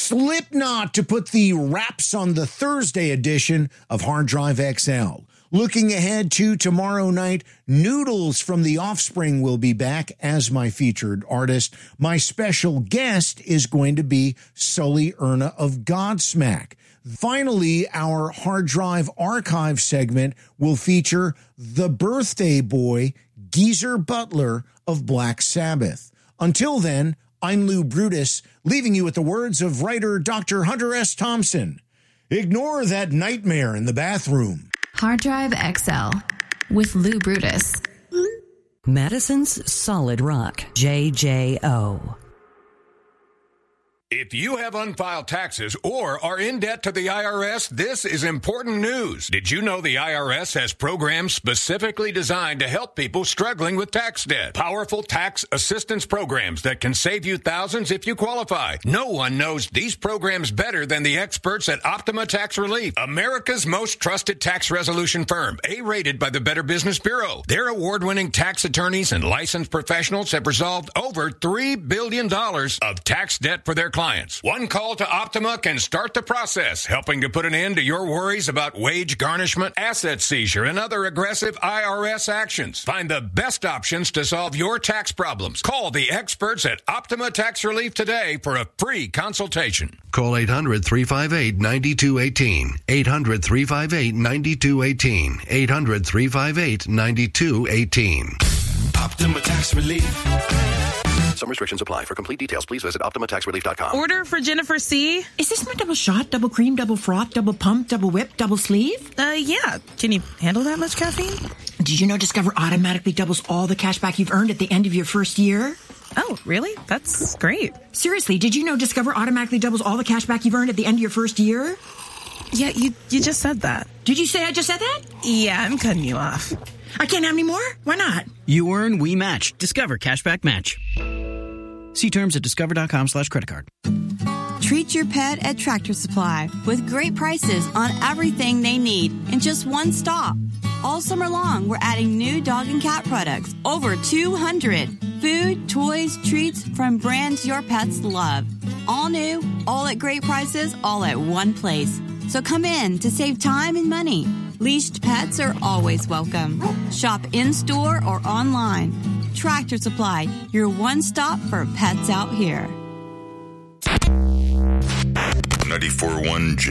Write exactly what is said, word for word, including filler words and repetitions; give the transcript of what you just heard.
Slipknot to put the wraps on the Thursday edition of Hard Drive X L. Looking ahead to tomorrow night, Noodles from The Offspring will be back as my featured artist. My special guest is going to be Sully Erna of Godsmack. Finally, our Hard Drive Archive segment will feature the birthday boy, Geezer Butler of Black Sabbath. Until then, I'm Lou Brutus, leaving you with the words of writer Doctor Hunter S. Thompson. Ignore that nightmare in the bathroom. Hard Drive X L with Lou Brutus. Madison's Solid Rock, J J O. If you have unfiled taxes or are in debt to the I R S, this is important news. Did you know the I R S has programs specifically designed to help people struggling with tax debt? Powerful tax assistance programs that can save you thousands if you qualify. No one knows these programs better than the experts at Optima Tax Relief, America's most trusted tax resolution firm, A-rated by the Better Business Bureau. Their award-winning tax attorneys and licensed professionals have resolved over three billion dollars of tax debt for their clients. One call to Optima can start the process, helping to put an end to your worries about wage garnishment, asset seizure, and other aggressive I R S actions. Find the best options to solve your tax problems. Call the experts at Optima Tax Relief today for a free consultation. Call eight hundred, three five eight, nine two one eight. eight hundred, three five eight, nine two one eight. eight hundred, three five eight, nine two one eight. Optima Tax Relief. Some restrictions apply. For complete details, please visit Optima Tax Relief dot com. Order for Jennifer C. Is this my double shot, double cream, double froth, double pump, double whip, double sleeve? Uh, yeah. Can you handle that much caffeine? Did you know Discover automatically doubles all the cash back you've earned at the end of your first year? Oh, really? That's great. Seriously, did you know Discover automatically doubles all the cash back you've earned at the end of your first year? Yeah, you, you just said that. Did you say I just said that? Yeah, I'm cutting you off. I can't have any more? Why not? You earn, we match. Discover Cashback Match. See terms at discover.com slash credit card. Treat your pet at Tractor Supply with great prices on everything they need in just one stop. All summer long, we're adding new dog and cat products, over two hundred. Food, toys, treats from brands your pets love. All new, all at great prices, all at one place. So come in to save time and money. Leashed pets are always welcome. Shop in-store or online. Tractor Supply, your one stop for pets out here. ninety-four point one